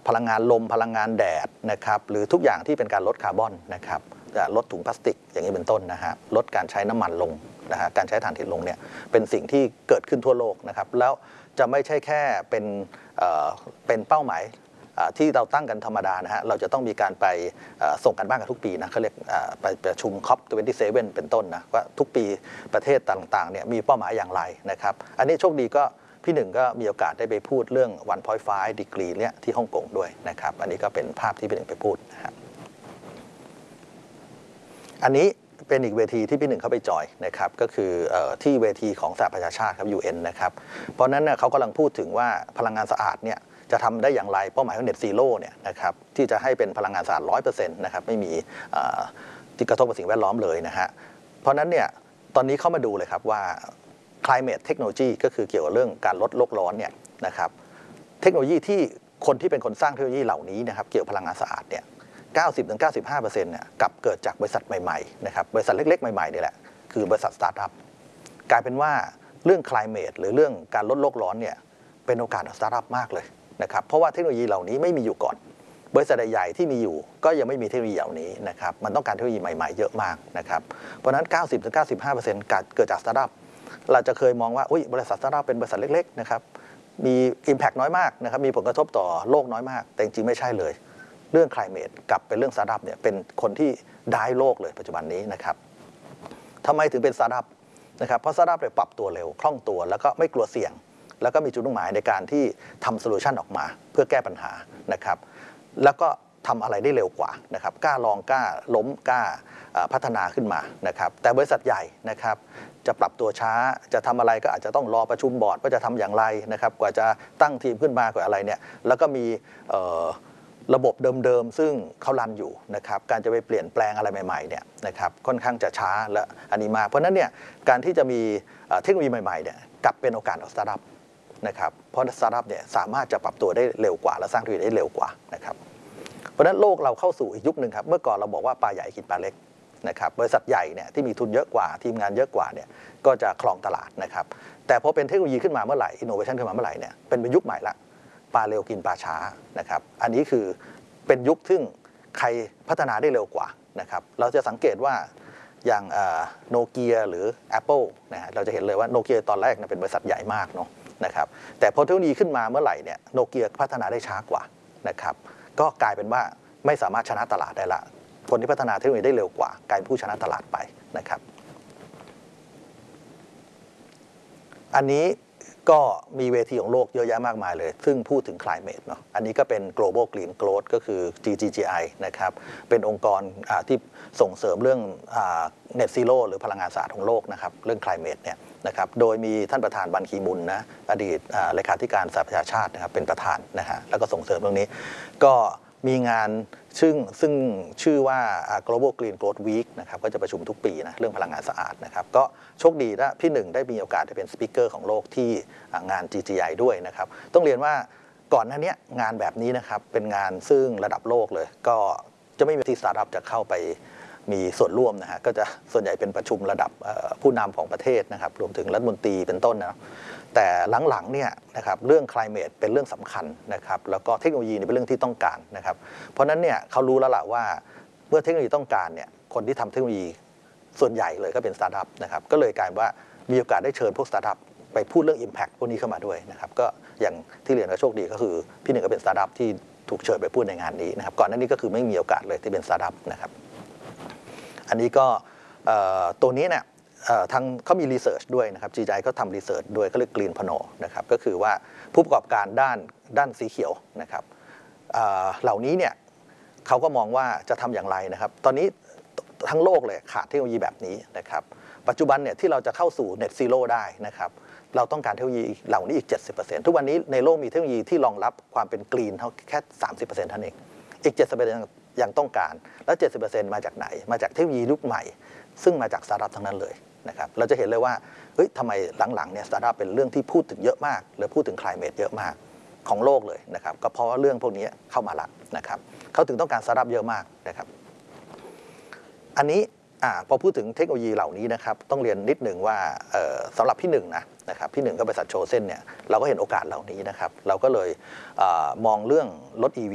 พลังงานลมพลังงานแดดนะครับหรือทุกอย่างที่เป็นการลดคาร์บอนนะครับลดถุงพลาสติกอย่างนี้เป็นต้นนะฮะลดการใช้น้ำมันลงนะฮะการใช้ถ่านหินลงเนี่ยเป็นสิ่งที่เกิดขึ้นทั่วโลกนะครับแล้วจะไม่ใช่แค่เป็นเป้าหมายที่เราตั้งกันธรรมดานะฮะเราจะต้องมีการไปส่งกันบ้านกันทุกปีนะเขาเรียกไปประชุม COP27 เป็นต้นนะว่าทุกปีประเทศต่างๆเนี่ยมีเป้าหมายอย่างไรนะครับอันนี้โชคดีก็พี่หนึ่งก็มีโอกาสได้ไปพูดเรื่อง 1.5 degree เนี่ยที่ฮ่องกงด้วยนะครับอันนี้ก็เป็นภาพที่พี่หนึ่งไปพูดนะครับอันนี้เป็นอีกเวทีที่พี่หนึ่งเข้าไปจอยนะครับก็คือที่เวทีของสหประชาชาติครับ UN นะครับเพราะนั้นเนี่ยเขากำลังพูดถึงว่าพลังงานสะอาดเนี่ยจะทำได้อย่างไรเป้าหมายของ Net Zero เนี่ยนะครับที่จะให้เป็นพลังงานสะอาด 100% นะครับไม่มีที่กระทบกับสิ่งแวดล้อมเลยนะฮะเพราะนั้นเนี่ยตอนนี้เข้ามาดูเลยครับว่า climate technology ก็คือเกี่ยวกับเรื่องการลดโลกร้อนเนี่ยนะครับเทคโนโลยีที่คนที่เป็นคนสร้างเทคโนโลยีเหล่านี้นะครับเกี่ยวกับพลังงานสะอาดเนี่ย 90-95% เนี่ยกลับเกิดจากบริษัทใหม่ๆนะครับบริษัทเล็กๆใหม่ๆนี่แหละคือบริษัทสตาร์ทอัพกลายเป็นว่าเรื่อง climate หรือเรื่องการลดโลกร้อนเนี่ยเป็นโอกาสของสตาร์ทอัพมากเลยนะครับเพราะว่าเทคโนโลยีเหล่านี้ไม่มีอยู่ก่อนบริษัทใหญ่ๆที่มีอยู่ก็ยังไม่มีเทคโนโลยีเหล่านี้นะครับมันต้องการเทคโนโลยีใหม่ๆเยอะมากนะครับเพราะฉะนั้น 90-95% เกิดจากสตาร์ทอัพเราจะเคยมองว่าบริษัทสตาร์ทอัพเป็นบริษัทเล็กๆนะครับมี impact น้อยมากนะครับมีผลกระทบต่อโลกน้อยมากแต่จริงๆไม่ใช่เลยเรื่อง climate กับเป็นเรื่องสตาร์ทอัพเนี่ยเป็นคนที่ได้โลกเลยปัจจุบันนี้นะครับทำไมถึงเป็นสตาร์ทอัพนะครับเพราะสตาร์ทอัพเนี่ยปรับตัวเร็วคล่องตัวแล้วก็ไม่กลัวเสี่ยงแล้วก็มีจุดมุ่งหมายในการที่ทำโซลูชันออกมาเพื่อแก้ปัญหานะครับแล้วก็ทำอะไรได้เร็วกว่านะครับกล้าลองกล้าล้มกล้าพัฒนาขึ้นมานะครับแต่บริษัทใหญ่นะครับจะปรับตัวช้าจะทำอะไรก็อาจจะต้องรอประชุมบอร์ดว่าจะทำอย่างไรนะครับกว่าจะตั้งทีมขึ้นมากว่าอะไรเนี่ยแล้วก็มีระบบเดิมๆซึ่งเขารันอยู่นะครับการจะไปเปลี่ยนแปลงอะไรใหม่ๆเนี่ยนะครับค่อนข้างจะช้าและอันนี้มากเพราะนั้นเนี่ยการที่จะมีเทคโนโลยีใหม่ๆเนี่ยกลับเป็นโอกาสของสตาร์ทอัพนะครับเพราะสตาร์ทอัพเนี่ยสามารถจะปรับตัวได้เร็วกว่าและสร้างธุรกิจได้เร็วกว่านะครับเพราะฉะนั้นโลกเราเข้าสู่อีกยุคนึงครับเมื่อก่อนเราบอกว่าปลาใหญ่กินปลาเล็กนะครับบริษัทใหญ่เนี่ยที่มีทุนเยอะกว่าทีมงานเยอะกว่าเนี่ยก็จะครองตลาดนะครับแต่พอเป็นเทคโนโลยีขึ้นมาเมื่อไหร่อินโนเวชันขึ้นมาเมื่อไหร่เนี่ยเป็นยุคใหม่ละปลาเร็วกินปลาช้านะครับอันนี้คือเป็นยุคซึ่งใครพัฒนาได้เร็วกว่านะครับเราจะสังเกตว่าอย่างโนเกียหรือ Apple นะฮะเราจะเห็นเลยว่าโนเกียตอนแรกเป็นบริษัทใหญ่มากเนาะนะครับแต่พอเทคโนโลยีขึ้นมาเมื่อไหร่เนี่ยโนเกียพัฒนาได้ช้ากว่านะครับก็กลายเป็นว่าไม่สามารถชนะตลาดได้ละคนที่พัฒนาเทคโนโลยีได้เร็วกว่ากลายเป็นผู้ชนะตลาดไปนะครับอันนี้ก็มีเวทีของโลกเยอะแยะมากมายเลยซึ่งพูดถึง climate เนาะอันนี้ก็เป็น global green growth ก็คือ GGGI นะครับเป็นองค์กรที่ส่งเสริมเรื่องnet zero หรือพลังงานสะอาดของโลกนะครับเรื่อง climate เนี่ยนะครับโดยมีท่านประธานบันคีมุนนะอดีตเลขาธิการสหประชาชาตินะครับเป็นประธานนะฮะแล้วก็ส่งเสริมเรื่องนี้ก็มีงานซึ่งชื่อว่า Global Green Growth Week นะครับก็จะประชุมทุกปีนะเรื่องพลังงานสะอาดนะครับก็โชคดีนะพี่หนึ่งได้มีโอกาสได้เป็นสปีกเกอร์ของโลกที่งาน GGI ด้วยนะครับต้องเรียนว่าก่อนหน้านี้งานแบบนี้นะครับเป็นงานซึ่งระดับโลกเลยก็จะไม่มีที่สตาร์ทอัพจะเข้าไปมีส่วนร่วมนะฮะก็จะส่วนใหญ่เป็นประชุมระดับผู้นำของประเทศนะครับรวมถึงรัฐมนตรีเป็นต้นนะแต่หลังๆเนี่ยนะครับเรื่อง climate เป็นเรื่องสำคัญนะครับแล้วก็เทคโนโลยีเป็นเรื่องที่ต้องการนะครับเพราะนั้นเนี่ยเขารู้แล้วล่ะว่าเมื่อเทคโนโลยีต้องการเนี่ยคนที่ทำเทคโนโลยีส่วนใหญ่เลยก็เป็นสตาร์ทอัพนะครับก็เลยกลายว่ามีโอกาสได้เชิญพวกสตาร์ทอัพไปพูดเรื่อง impact พวกนี้เข้ามาด้วยนะครับก็อย่างที่เรียนว่าโชคดีก็คือพี่หนึ่งก็เป็นสตาร์ทอัพที่ถูกเชิญไปพูดในงานนี้นะครับก่อนหน้านี้ก็คือไม่มีโอกาสเลยที่เป็นสตาร์ทอัพนะครับอันนี้ก็ตัวนี้เนี่ยทางเขามีรีเสิร์ชด้วยนะครับ GGI เขาทำรีเสิร์ชด้วยเขาเรียก Green Pano นะครับก็คือว่าผู้ประกอบการด้านสีเขียวนะครับเหล่านี้เนี่ยเขาก็มองว่าจะทำอย่างไรนะครับตอนนี้ทั้งโลกเลยขาดเทคโนโลยีแบบนี้นะครับปัจจุบันเนี่ยที่เราจะเข้าสู่ Net Zero ได้นะครับเราต้องการเทคโนโลยีเหล่านี้อีก 70% ทุกวันนี้ในโลกมีเทคโนโลยีที่รองรับความเป็นกรีนเท่าแค่ 30% เท่านั้นเองอีก 70% ยังต้องการแล้ว 70% มาจากไหนมาจากเทคโนโลยียุคใหม่ซึ่งมาจากสตาร์ทอัพทั้งนั้นเลยนะครับเราจะเห็นเลยว่าทำไมหลังๆเนี่ยสตาร์ทอัพเป็นเรื่องที่พูดถึงเยอะมากหรือพูดถึง climate เยอะมากของโลกเลยนะครับก็เพราะว่าเรื่องพวกนี้เข้ามาละนะครับเขาถึงต้องการสตาร์ทอัพเยอะมากนะครับอันนี้พอพูดถึงเทคโนโลยีเหล่านี้นะครับต้องเรียนนิดหนึ่งว่าสำหรับพี่หนึ่งนะครับพี่หนึ่งก็บริษัทโชเซ่นเนี่ยเราก็เห็นโอกาสเหล่านี้นะครับเราก็เลยมองเรื่องรถ EV